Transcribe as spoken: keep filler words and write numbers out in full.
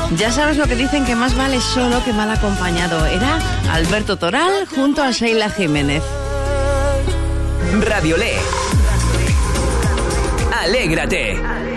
Ya sabes lo que dicen, que más vale solo que mal acompañado. Era Alberto Toral junto a Sheila Jiménez. Radiolé. Alégrate.